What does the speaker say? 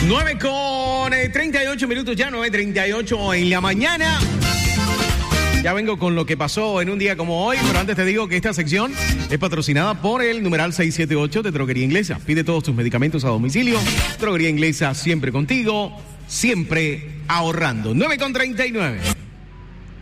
9:38 ya, 9:38 en la mañana. Ya vengo con lo que pasó en un día como hoy, pero antes te digo que esta sección es patrocinada por el numeral 678 de Droguería Inglesa. Pide todos tus medicamentos a domicilio. Droguería Inglesa, siempre contigo, siempre ahorrando. 9:39.